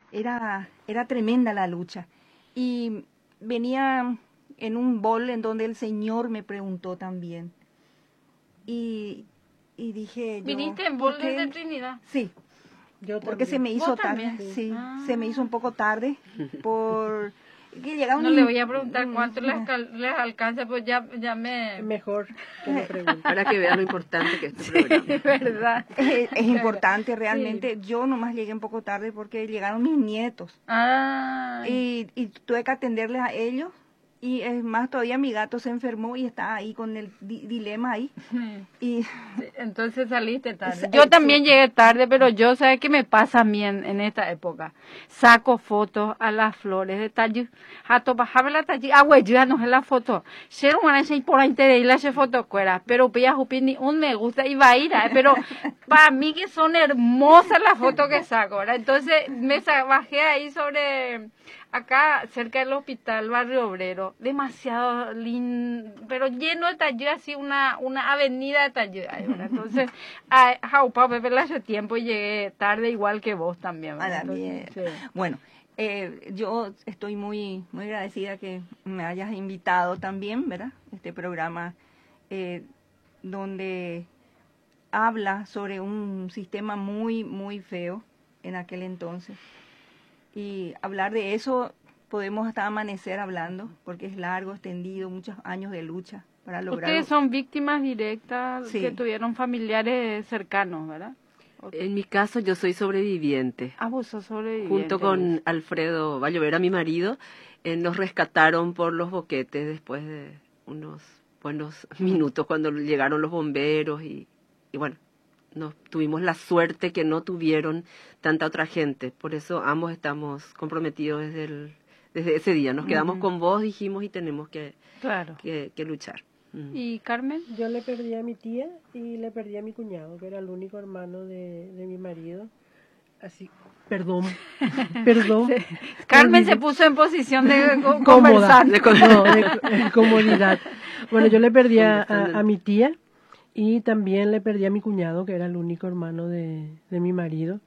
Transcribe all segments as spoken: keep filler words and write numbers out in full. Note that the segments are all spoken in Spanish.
Era, era tremenda la lucha. Y venía en un bol en donde el Señor me preguntó también. Y, y dije yo... ¿Viniste en bol desde Trinidad? Sí. Yo Porque se me hizo tarde, sí, sí ah. se me hizo un poco tarde por que llegaron. No le voy a preguntar cuánto les, les alcanza, pues ya, ya me... Mejor que me pregunte. Para que vean lo importante que es este programa. Es verdad. Es, es importante realmente. Sí. Yo nomás llegué un poco tarde porque llegaron mis nietos. Ah. Y, y tuve que atenderles a ellos. Y es más, todavía mi gato se enfermó y está ahí con el di dilema ahí. Y entonces saliste tarde. Yo también llegué tarde, pero yo, ¿sabes qué me pasa a mí en, en esta época? Saco fotos a las flores de tallo. Jato bajaba la tallo. Ah, güey, ya no es la foto. Shero una vez por ahí te la foto fuera. Pero pilla ni un me gusta y va a ir. Pero para mí que son hermosas las fotos que saco, ¿verdad? Entonces me bajé ahí sobre... Acá, cerca del hospital, Barrio Obrero, demasiado lindo, pero lleno de talleres, así una, una avenida de talleres. Entonces, a Jaupa, Pepe, hace tiempo y llegué tarde igual que vos también. A la Entonces, sí. Bueno, eh, yo estoy muy, muy agradecida que me hayas invitado también, ¿verdad? Este programa eh, donde habla sobre un sistema muy, muy feo en aquel entonces. Y hablar de eso, podemos hasta amanecer hablando, porque es largo, extendido, muchos años de lucha para lograr. Ustedes son víctimas directas, sí, que tuvieron familiares cercanos, ¿verdad? En mi caso, yo soy sobreviviente. Ah, vos sos sobreviviente. Junto con Alfredo Vallovera, mi marido, eh, nos rescataron por los boquetes después de unos buenos minutos cuando llegaron los bomberos y, y bueno. Nos tuvimos la suerte que no tuvieron tanta otra gente, por eso ambos estamos comprometidos desde el, desde ese día. Nos quedamos uh-huh. con vos, dijimos, y tenemos que, claro. que, que luchar. Uh-huh. ¿Y Carmen? Yo le perdí a mi tía y le perdí a mi cuñado, que era el único hermano de, de mi marido. Así, perdón, perdón. Carmen se puso en posición de conversar. De, no, de, de comodidad. Bueno, yo le perdí a, a, a mi tía. Y también le perdí a mi cuñado, que era el único hermano de, de mi marido.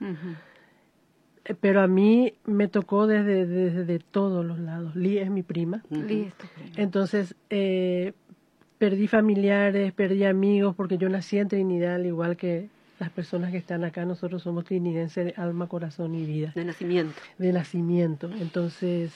Uh-huh. Pero a mí me tocó desde, desde de todos los lados. Lee es mi prima. Uh-huh. Lee es tu prima. Entonces, eh, perdí familiares, perdí amigos, porque yo nací en Trinidad, al igual que las personas que están acá. Nosotros somos trinidenses de alma, corazón y vida. De nacimiento. De nacimiento. Entonces,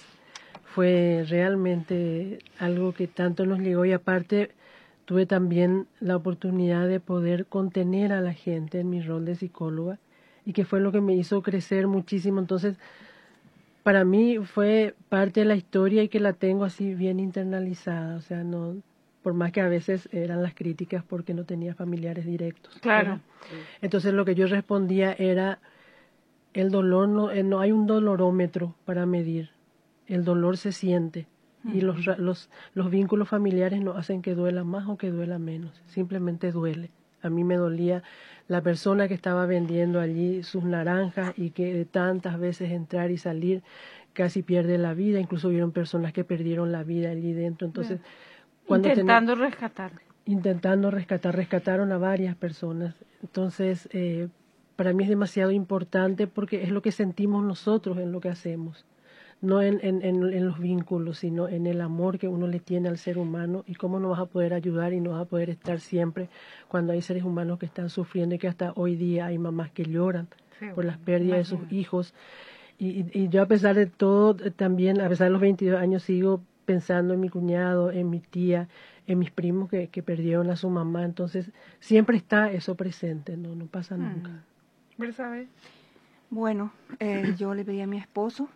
fue realmente algo que tanto nos llegó y aparte... Tuve también la oportunidad de poder contener a la gente en mi rol de psicóloga y que fue lo que me hizo crecer muchísimo. Entonces, para mí fue parte de la historia y que la tengo así bien internalizada. O sea, no, por más que a veces eran las críticas porque no tenía familiares directos. Claro. Sí. Entonces, lo que yo respondía era, el dolor, no, no hay un dolorómetro para medir. El dolor se siente. Y los, los, los vínculos familiares no hacen que duela más o que duela menos, simplemente duele. A mí me dolía la persona que estaba vendiendo allí sus naranjas y que de tantas veces entrar y salir casi pierde la vida, incluso hubieron personas que perdieron la vida allí dentro. Entonces, cuando intentando ten... rescatar. Intentando rescatar, rescataron a varias personas. Entonces, eh, para mí es demasiado importante porque es lo que sentimos nosotros en lo que hacemos. No en, en, en, en los vínculos, sino en el amor que uno le tiene al ser humano y cómo nos vas a poder ayudar y no vas a poder estar siempre cuando hay seres humanos que están sufriendo y que hasta hoy día hay mamás que lloran sí, por las pérdidas de sus hijos. Y, y, y yo a pesar de todo, también a pesar de los veintidós años, sigo pensando en mi cuñado, en mi tía, en mis primos que, que perdieron a su mamá. Entonces siempre está eso presente, no, no pasa nunca. Hmm. ¿Sabes? Bueno, eh, yo le pedí a mi esposo.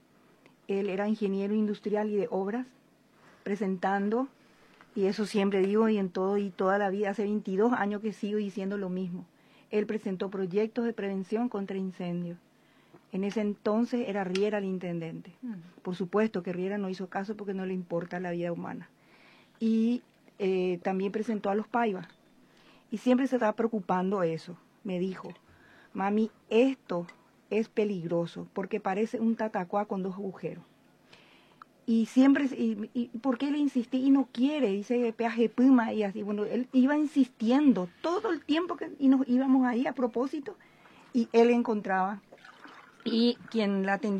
Él era ingeniero industrial y de obras, presentando, y eso siempre digo, y en todo y toda la vida, hace veintidós años que sigo diciendo lo mismo. Él presentó proyectos de prevención contra incendios. En ese entonces era Riera el intendente. Por supuesto que Riera no hizo caso porque no le importa la vida humana. Y eh, también presentó a los Paivas. Y siempre se estaba preocupando eso. Me dijo, mami, esto... es peligroso porque parece un tatacuá con dos agujeros. Y siempre, y, y ¿por qué le insistí? Y no quiere, dice peaje puma y así. Bueno, él iba insistiendo todo el tiempo que y nos íbamos ahí a propósito y él encontraba. Y quien la atendía